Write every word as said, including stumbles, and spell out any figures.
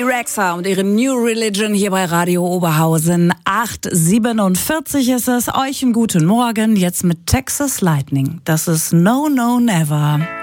Rexa und ihre New Religion hier bei Radio Oberhausen. acht Uhr siebenundvierzig ist es. Euch einen guten Morgen. Jetzt mit Texas Lightning. Das ist No No Never.